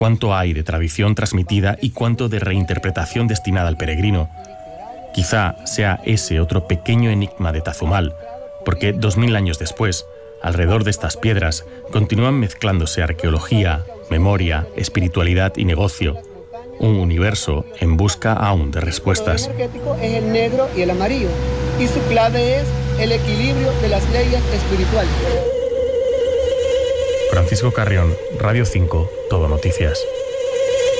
¿Cuánto hay de tradición transmitida y cuánto de reinterpretación destinada al peregrino? Quizá sea ese otro pequeño enigma de Tazumal, porque 2000 años después, alrededor de estas piedras, continúan mezclándose arqueología, memoria, espiritualidad y negocio. Un universo en busca aún de respuestas. El energético es el negro y el amarillo, y su clave es el equilibrio de las leyes espirituales. Francisco Carrión, Radio 5, Todo Noticias.